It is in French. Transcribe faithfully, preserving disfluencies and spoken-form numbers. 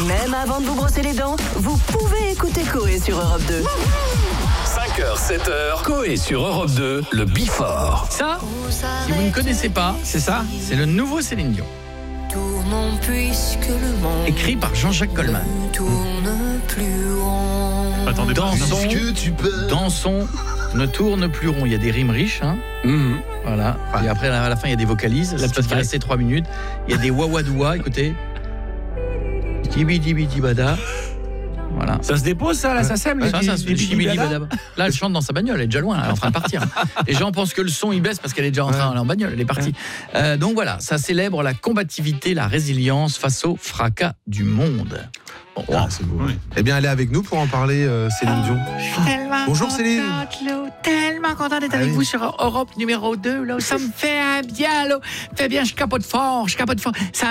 Même avant de vous brosser les dents, vous pouvez écouter Coé sur Europe deux. cinq heures, sept heures, Coé sur Europe deux, le Before. Ça, si vous ne connaissez pas, c'est ça, c'est le nouveau Céline Dion. Tournons puisque le monde Écrit par Jean-Jacques Goldman. ne tourne plus rond. Attendez, Dans pas, son, que tu peux. dans son ne tourne plus rond. Il y a des rimes riches, hein. Mmh. Voilà. Et après, à la fin, il y a des vocalises. La C'est parce petite qu'il restait trois minutes. Il y a des wawadoua, écoutez. Tibidibidibada. Voilà. Ça se dépose, ça, là, ça sème. Ça, ça, c'est chibidibada. Là, elle chante dans sa bagnole, elle est déjà loin, elle est en train de partir. Les gens pensent que le son il baisse parce qu'elle est déjà en train, elle est en bagnole, elle est partie. Euh, donc voilà, ça célèbre la combativité, la résilience face au fracas du monde. Bon, Ah, c'est beau. Oui. Eh bien, elle est avec nous pour en parler, euh, Céline Dion. Tellement Bonjour, contente, Céline. Lou, tellement contente d'être Ah avec oui. vous sur Europe numéro deux. Là, ça me fait un bien, là. Fait bien, je capote fort, je capote fort. Ça